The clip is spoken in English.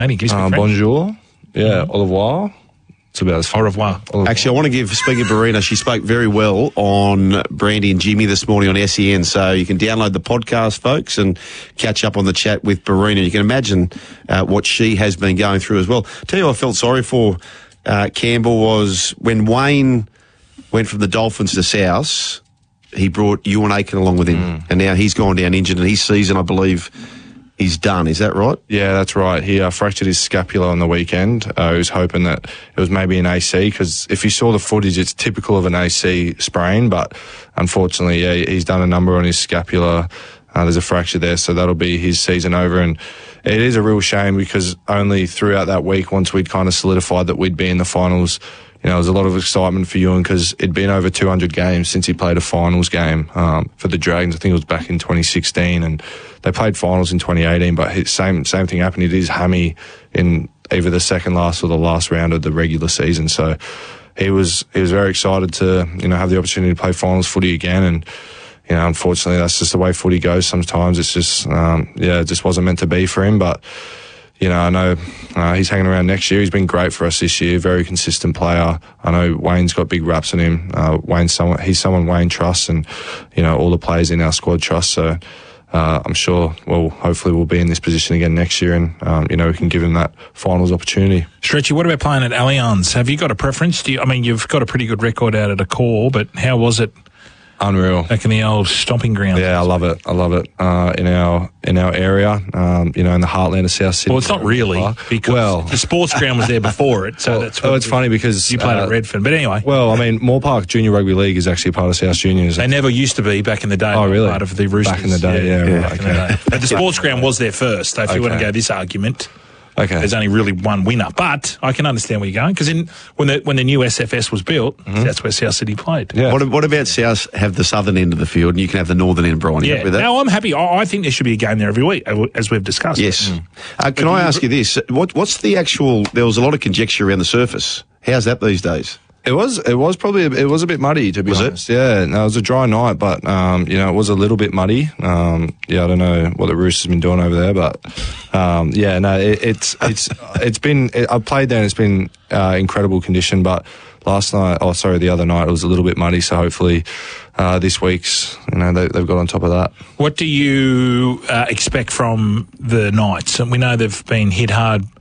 Bonjour. Yeah, au revoir. It's about as far. Au revoir. Actually, I want to give, speaking of Barina, she spoke very well on Brandy and Jimmy this morning on SEN, so you can download the podcast, folks, and catch up on the chat with Barina. You can imagine what she has been going through as well. Tell you what I felt sorry for Campbell was when Wayne went from the Dolphins to South, he brought Ewan Aiken along with him, and now he's gone down injured, and his season, I believe, is done. Is that right? Yeah, that's right. He fractured his scapula on the weekend. He was hoping that it was maybe an AC, because if you saw the footage, it's typical of an AC sprain, but unfortunately, yeah, he's done a number on his scapula. There's a fracture there, so that'll be his season over. And it is a real shame, because only throughout that week, once we'd kind of solidified that we'd be in the finals, there was a lot of excitement for Ewan, because it'd been over 200 games since he played a finals game for the Dragons. I think it was back in 2016, and they played finals in 2018, but same thing happened. He did his hammy in either the second last or the last round of the regular season. So he was very excited to have the opportunity to play finals footy again, and unfortunately that's just the way footy goes sometimes. It's just it just wasn't meant to be for him, but I know he's hanging around next year. He's been great for us this year, very consistent player. I know Wayne's got big raps on him. He's someone Wayne trusts, and all the players in our squad trust. So I'm sure, hopefully we'll be in this position again next year, and we can give him that finals opportunity. Stretchy, what about playing at Allianz? Have you got a preference? You've got a pretty good record out at a core, but how was it? Unreal. Back in the old stomping ground. Yeah, I love it. In our area, in the heartland of South Sydney. Well, it's not really, because the sports ground was there before it. So it's funny because you played at Redfern. But anyway. Well, Moore Park Junior Rugby League is actually part of South Juniors. They never used to be back in the day. Oh, really? Part of the Roosters. Back in the day, yeah. Right, okay. But the sports ground was there first. So if you want to go this argument. Okay. There's only really one winner, but I can understand where you're going, because when the new SFS was built, that's where South City played. Yeah. What about South have the southern end of the field, and you can have the northern end, Brian? Yeah. With that? No, I'm happy. I think there should be a game there every week, as we've discussed. Yes. Can I ask you this? What's the actual? There was a lot of conjecture around the surface. How's that these days? It was a bit muddy, to be honest. Yeah, no, it was a dry night, but it was a little bit muddy. I don't know what the Roosters been doing over there, but it's been. I've played there and it's been incredible condition, but the other night it was a little bit muddy. So hopefully this week's they've got on top of that. What do you expect from the Knights? And we know they've been hit hard